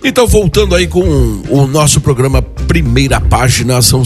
Então, voltando aí com o nosso programa Primeira Página, são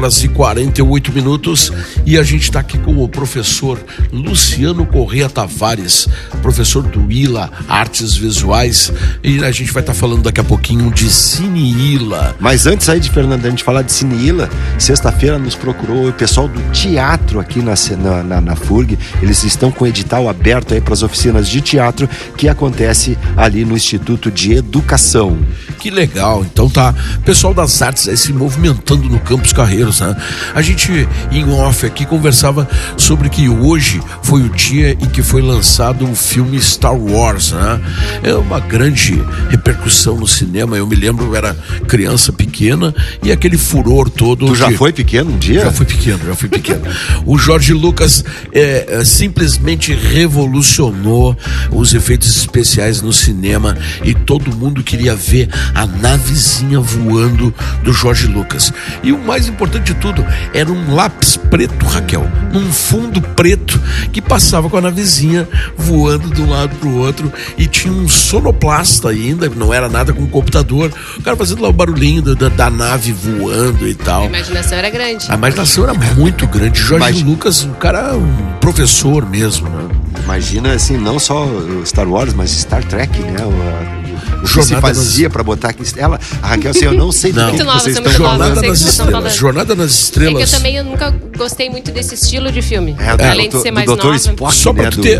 7h48 e a gente está aqui com o professor Luciano Corrêa Tavares, professor do ILA Artes Visuais, e a gente vai estar falando daqui a pouquinho de Cine ILA. Mas antes aí de Fernando, a gente falar de Cine ILA, sexta-feira nos procurou o pessoal do teatro aqui na FURG. Eles estão com o edital aberto aí para as oficinas de teatro que acontece ali no Instituto de Educação. Que legal, então tá, pessoal das artes aí se movimentando no Campus Carreiros, né? A gente em off aqui conversava sobre que hoje foi o dia em que foi lançado o filme Star Wars, né? É uma grande repercussão no cinema. Eu me lembro, eu era criança pequena e aquele furor todo. Tu já foi pequeno um dia? Já fui pequeno. O George Lucas simplesmente revolucionou os efeitos especiais no cinema e todo mundo queria ver a navezinha voando do George Lucas. E o mais importante de tudo, era um lápis preto, Raquel, num fundo preto que passava com a navezinha voando de um lado pro outro e tinha um sonoplasta ainda, não era nada com computador, o cara fazendo lá o barulhinho da nave voando e tal. A imaginação era grande. A imaginação era muito grande. George Lucas, o cara, um professor mesmo, né? Imagina assim, não só Star Wars, mas Star Trek, né? O que se fazia para botar aqui. A Raquel, assim, eu não sei do que vocês estão falando. Jornada nas Estrelas. É que eu nunca gostei muito desse estilo de filme. Além de ser mais nova. Spock, só para ter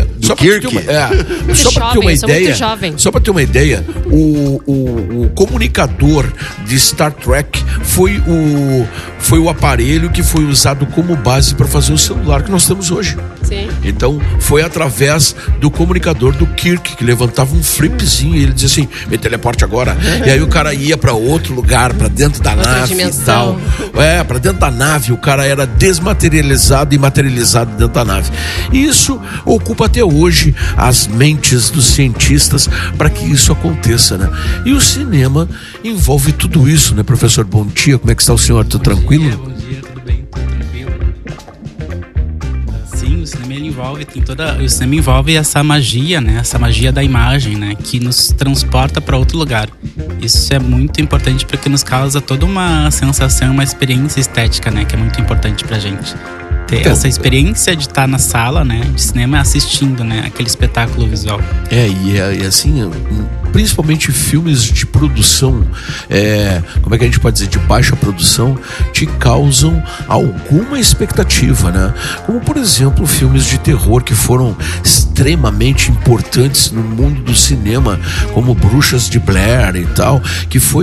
uma ideia, o comunicador de Star Trek foi o aparelho que foi usado como base para fazer o celular que nós temos hoje. Sim. Então, foi através do comunicador do Kirk, que levantava um flipzinho e ele dizia assim, me teleporte agora. E aí o cara ia para outro lugar, para dentro da nave dimensão. e tal. Para dentro da nave, o cara era desmaterializado e materializado dentro da nave. E isso ocupa até hoje as mentes dos cientistas para que isso aconteça, né? E o cinema envolve tudo isso, né, professor? Bom dia, como é que está o senhor? Tudo tranquilo? Bom dia, tudo bem? Tranquilo. Sim, o cinema o cinema envolve essa magia, né? Essa magia da imagem, né? Que nos transporta para outro lugar. Isso é muito importante porque nos causa toda uma sensação, uma experiência estética, né? Que é muito importante pra gente. Ter essa experiência de estar na sala, né? De cinema assistindo, né? Aquele espetáculo visual. E assim, principalmente filmes de produção, como é que a gente pode dizer, de baixa produção, te causam alguma expectativa, né? Como, por exemplo, filmes de terror que foram extremamente importantes no mundo do cinema, como Bruxas de Blair e tal, que foi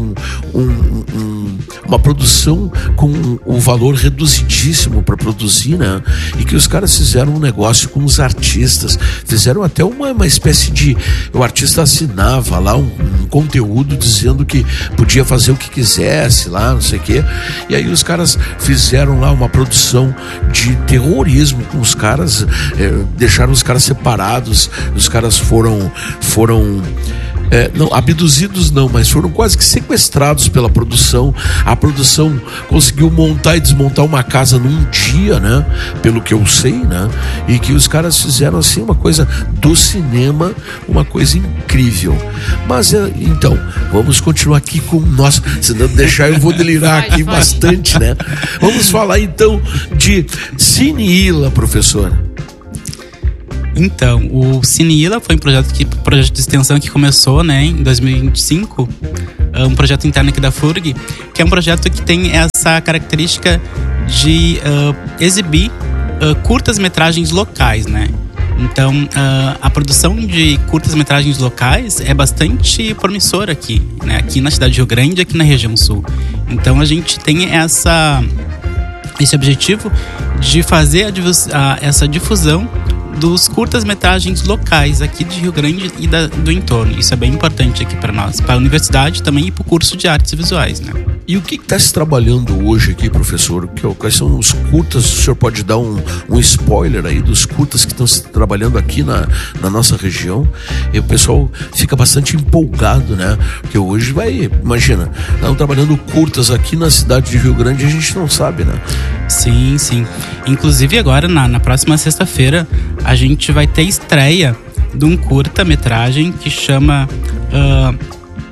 uma produção com o valor reduzidíssimo para produzir, né? E que os caras fizeram um negócio com os artistas, fizeram até uma espécie de... O artista assinava lá um conteúdo dizendo que podia fazer o que quisesse lá, não sei o quê. E aí os caras fizeram lá uma produção de terrorismo com os caras, deixaram os caras separados, os caras foram não, abduzidos não, mas foram quase que sequestrados pela produção. A produção conseguiu montar e desmontar uma casa num dia, né? Pelo que eu sei, né? E que os caras fizeram assim uma coisa do cinema, uma coisa incrível. Mas então, vamos continuar aqui com o nosso, se não deixar eu vou delirar aqui bastante, né? Vamos falar então de Cine ILA, professor. Então, o Cine ILA foi um projeto de extensão que começou, né, em 2025, um projeto interno aqui da FURG, que é um projeto que tem essa característica de exibir curtas-metragens locais, né? Então, a produção de curtas-metragens locais é bastante promissora aqui, né? Aqui na cidade de Rio Grande e aqui na região sul. Então, a gente tem esse objetivo de fazer essa difusão dos curtas-metragens locais aqui de Rio Grande e do entorno. Isso é bem importante aqui para nós, para a universidade também e para o curso de artes visuais, né? E o que está se trabalhando hoje aqui, professor? Quais são os curtas? O senhor pode dar um spoiler aí dos curtas que estão se trabalhando aqui na nossa região? E o pessoal fica bastante empolgado, né? Porque hoje imagina, estão trabalhando curtas aqui na cidade de Rio Grande e a gente não sabe, né? Sim, sim. Inclusive agora, na próxima sexta-feira, a gente vai ter estreia de um curta-metragem que chama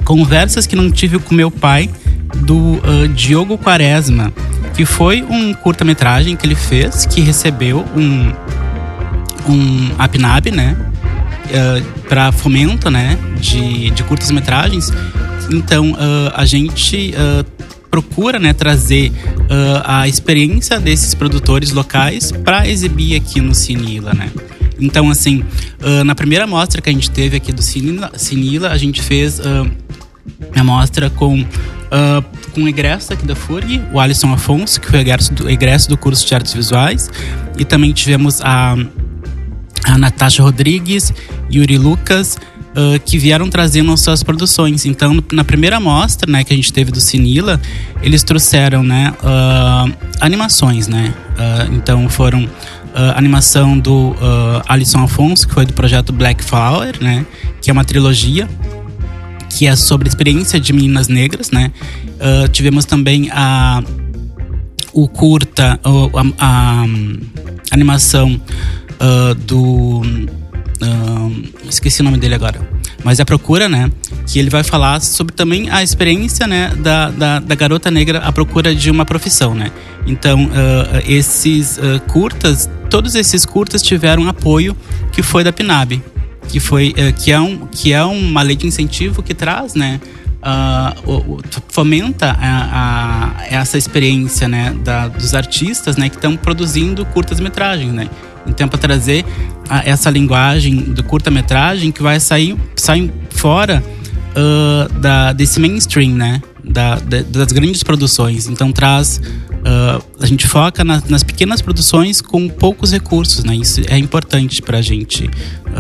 Conversas que não tive com meu pai, do Diogo Quaresma, que foi um curta-metragem que ele fez, que recebeu um APNAB, né, para fomento, né, de curtas-metragens. Então a gente procura, né, trazer a experiência desses produtores locais para exibir aqui no Cinila, né. Então, assim, na primeira mostra que a gente teve aqui do Cinila, a gente fez a mostra com o egresso aqui da FURG, o Alisson Afonso, que foi egresso do curso de Artes Visuais, e também tivemos a Natasha Rodrigues, Yuri Lucas, que vieram trazendo as suas produções. Então, na primeira mostra, né, que a gente teve do Cinila, eles trouxeram, né, animações, né? Então foram animação do Alisson Afonso, que foi do projeto Black Flower, né, que é uma trilogia que é sobre a experiência de meninas negras, né? Tivemos também o curta, a animação do... esqueci o nome dele agora, mas é a Procura, né? Que ele vai falar sobre também a experiência, né, da garota negra à procura de uma profissão, né? Então, esses curtas, todos esses curtas tiveram apoio que foi da PNAB, que é uma lei de incentivo que traz, né, fomenta essa experiência, né, dos artistas, né, que estão produzindo curtas-metragens, né? Então, para trazer essa linguagem do curta-metragem que vai sair fora desse mainstream, né, das grandes produções. Então, a gente foca nas pequenas produções com poucos recursos, né? Isso é importante pra gente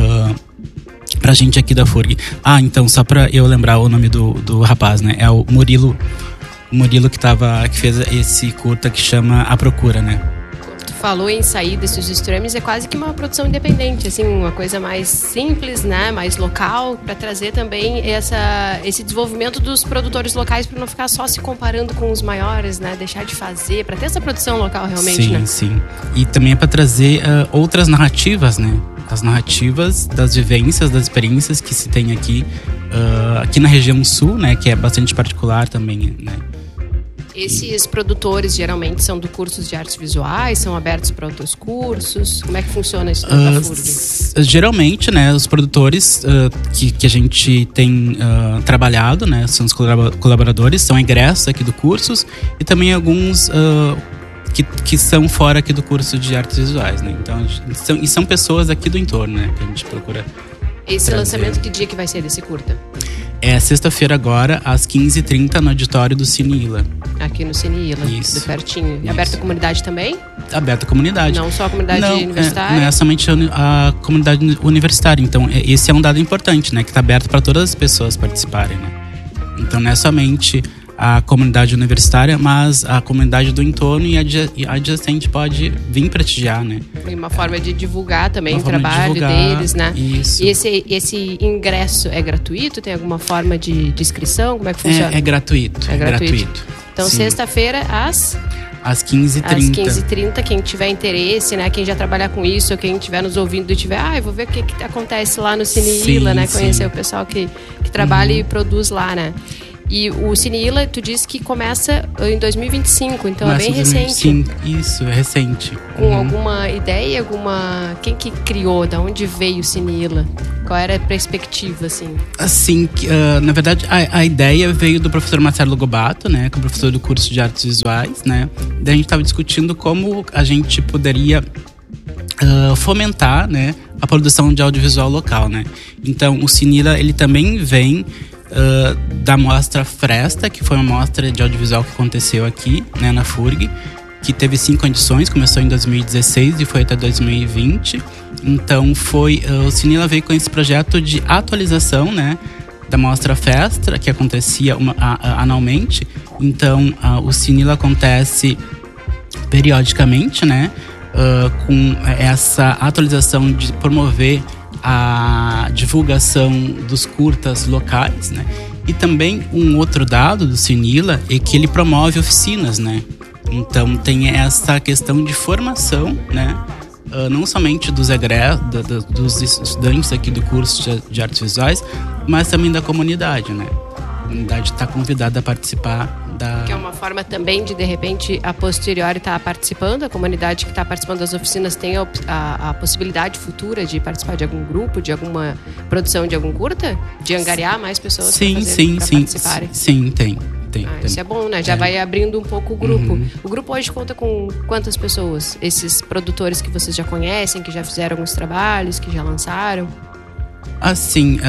aqui da FURG. Então, só pra eu lembrar o nome do rapaz, né? É o Murilo que fez esse curta que chama A Procura, né? Tu falou em sair desses extremos, é quase que uma produção independente, assim, uma coisa mais simples, né? Mais local, para trazer também esse desenvolvimento dos produtores locais, para não ficar só se comparando com os maiores, né? Deixar de fazer, para ter essa produção local realmente, sim, né? Sim. E também é para trazer outras narrativas, né? As narrativas das vivências, das experiências que se tem aqui na região sul, né? Que é bastante particular também, né? Esses produtores geralmente são do cursos de artes visuais, são abertos para outros cursos? Como é que funciona isso na FURG? Geralmente, né, os produtores que a gente tem trabalhado, né, são os colaboradores, são egressos aqui do cursos, e também alguns que são fora aqui do curso de artes visuais, né? Então, são pessoas aqui do entorno, né, que a gente procura. Esse lançamento, que dia que vai ser desse curta? É sexta-feira agora, às 15h30, no auditório do Cinila. Aqui no Cinila, do pertinho. E aberto à comunidade também? Aberto à comunidade. Não só a comunidade universitária? Não é somente a comunidade universitária. Então, esse é um dado importante, né? Que está aberto para todas as pessoas participarem, né? Então, não é somente a comunidade universitária, mas a comunidade do entorno e adjacente pode vir prestigiar, né? E uma forma de divulgar também o trabalho deles, né? Isso. E esse ingresso é gratuito? Tem alguma forma de inscrição? Como é que funciona? É gratuito. É gratuito. Então, sim. Sexta-feira, às 15h30. Às 15h30, quem tiver interesse, né? Quem já trabalhar com isso, ou quem estiver nos ouvindo e tiver, eu vou ver o que acontece lá no Cinila, né? Conhecer o pessoal que trabalha e produz lá, né? E o Cinila, tu disse que começa em 2025, então começa é bem recente. Sim, isso, é recente. Com alguma ideia, quem que criou, da onde veio o Cinila? Qual era a perspectiva, assim? Assim, na verdade, a ideia veio do professor Marcelo Gobato, né? Que é o professor do curso de artes visuais, né? Daí a gente estava discutindo como a gente poderia fomentar, né, a produção de audiovisual local, né? Então, o Cinila, ele também vem da mostra Fresta, que foi uma mostra de audiovisual que aconteceu aqui, né, na FURG, que teve 5 edições, começou em 2016 e foi até 2020. Então o Cinila veio com esse projeto de atualização, né, da mostra Fresta, que acontecia anualmente. Então o Cinila acontece periodicamente, né, com essa atualização de promover a divulgação dos curtas locais, né? E também um outro dado do Cinila é que ele promove oficinas, né? Então tem essa questão de formação, né? Não somente dos estudantes aqui do curso de artes visuais, mas também da comunidade, né? comunidade está convidada a participar da... Que é uma forma também de repente, a posteriori estar participando, a comunidade que está participando das oficinas tem a possibilidade futura de participar de algum grupo, de alguma produção de algum curta? De angariar mais pessoas para participarem? Sim, tem. Isso é bom, né? Já vai abrindo um pouco o grupo. O grupo hoje conta com quantas pessoas? Esses produtores que vocês já conhecem, que já fizeram alguns trabalhos, que já lançaram? Assim,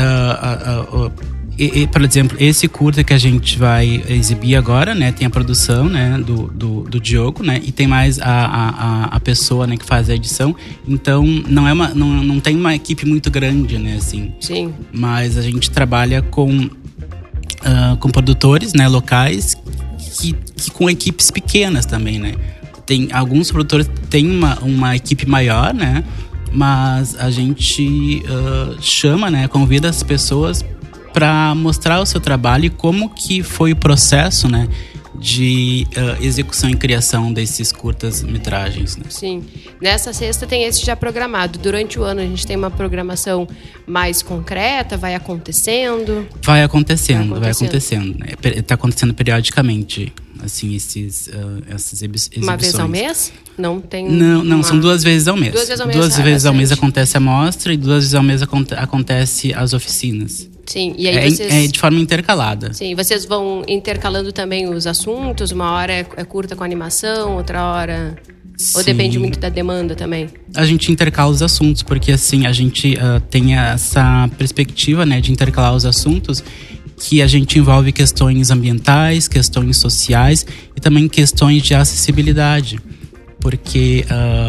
por exemplo, esse curta que a gente vai exibir agora, né? Tem a produção, né? Do Diogo, né? E tem mais a pessoa, né? Que faz a edição. Então, não tem uma equipe muito grande, né? Assim. Sim. Mas a gente trabalha com produtores, né, locais que com equipes pequenas também, né? Tem alguns produtores que têm uma equipe maior, né? Mas a gente chama, né, convida as pessoas para mostrar o seu trabalho e como que foi o processo, né, de execução e criação desses curtas-metragens, né? Sim. Nessa sexta tem esse já programado. Durante o ano a gente tem uma programação mais concreta, vai acontecendo? Vai acontecendo. Né? Tá acontecendo periodicamente, assim, essas exibições. Uma vez ao mês? Não tem... Não, são 2 vezes ao mês. 2 vezes ao mês. 2 vezes ao mês acontece a mostra e 2 vezes ao mês acontece as oficinas. Sim, e aí vocês... É de forma intercalada. Sim, vocês vão intercalando também os assuntos? Uma hora é curta com animação, outra hora... Sim. Ou depende muito da demanda também? A gente intercala os assuntos, porque assim, a gente tem essa perspectiva, né, de intercalar os assuntos, que a gente envolve questões ambientais, questões sociais e também questões de acessibilidade. Porque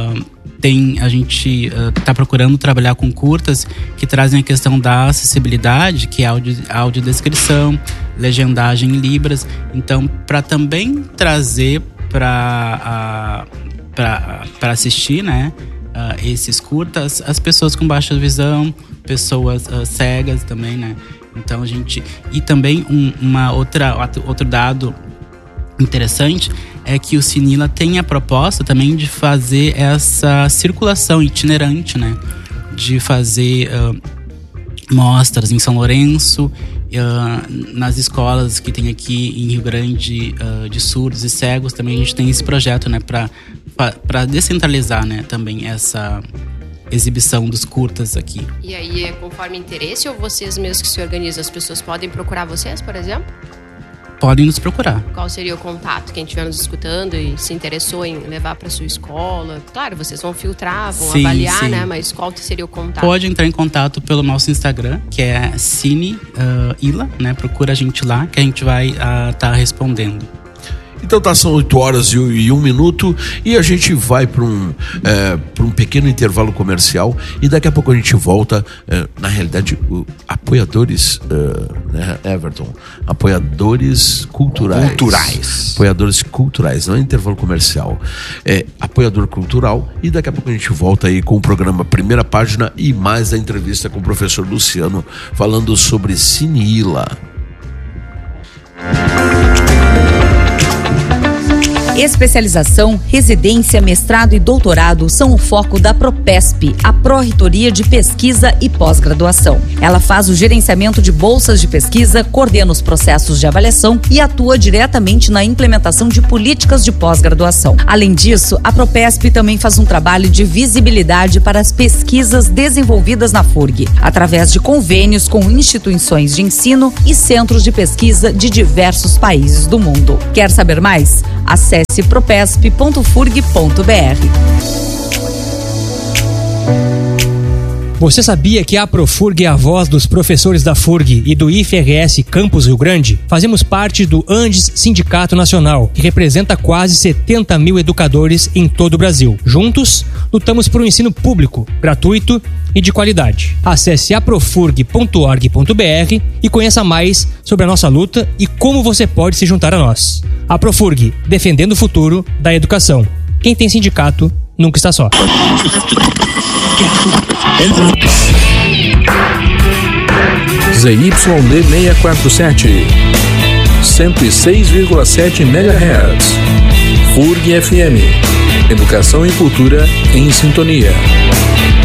a gente está procurando trabalhar com curtas que trazem a questão da acessibilidade, que é audiodescrição, legendagem em libras. Então, para também trazer para assistir, né, esses curtas, as pessoas com baixa visão, pessoas cegas também, né? Então a gente... E também outro dado interessante é que o Cinila tem a proposta também de fazer essa circulação itinerante, né? De fazer mostras em São Lourenço, nas escolas que tem aqui em Rio Grande de surdos e cegos. Também a gente tem esse projeto, né? Para descentralizar, né? Também essa exibição dos curtas aqui. E aí é conforme interesse ou vocês mesmos que se organizam? As pessoas podem procurar vocês, por exemplo? Podem nos procurar. Qual seria o contato? Quem estiver nos escutando e se interessou em levar para sua escola? Claro, vocês vão filtrar, vão avaliar, né? Mas qual seria o contato? Pode entrar em contato pelo nosso Instagram, que é Cineila, né? Procura a gente lá, que a gente vai estar respondendo. Então são 8h01 e a gente vai para um pequeno intervalo comercial e daqui a pouco a gente volta. Na realidade, apoiadores, né, Everton? Apoiadores culturais. Apoiadores culturais, não é intervalo comercial. É apoiador cultural e daqui a pouco a gente volta aí com o programa Primeira Página e mais a entrevista com o professor Luciano falando sobre Cinila. Especialização, residência, mestrado e doutorado são o foco da Propesp, a Pró-Reitoria de Pesquisa e Pós-Graduação. Ela faz o gerenciamento de bolsas de pesquisa, coordena os processos de avaliação e atua diretamente na implementação de políticas de pós-graduação. Além disso, a Propesp também faz um trabalho de visibilidade para as pesquisas desenvolvidas na FURG, através de convênios com instituições de ensino e centros de pesquisa de diversos países do mundo. Quer saber mais? Acesse propesp.furg.br. Você sabia que a Profurg é a voz dos professores da FURG e do IFRS Campus Rio Grande? Fazemos parte do Andes Sindicato Nacional, que representa quase 70 mil educadores em todo o Brasil. Juntos, lutamos por um ensino público, gratuito e de qualidade. Acesse aprofurg.org.br e conheça mais sobre a nossa luta e como você pode se juntar a nós. A Profurg, defendendo o futuro da educação. Quem tem sindicato nunca está só. ZYD 647 106,7 MHz FURG FM. Educação e cultura em sintonia.